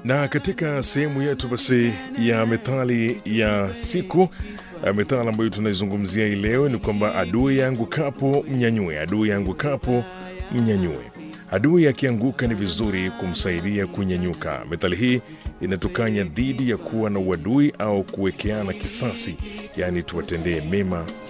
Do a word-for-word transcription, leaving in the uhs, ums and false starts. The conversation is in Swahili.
Na katika sehemu yetu basi ya methali ya siku, eh, methali ambayo tunaizungumzia hii leo ni kwamba adui yangu kapo mnyanyue, adui yangu kapo mnyanyue. Adui akianguka ni vizuri kumsaidia kunyanyuka. Methali hii inatukanya dhidi ya kuwa na uadui au kuwekeana kisasi, yaani tuwatendee mema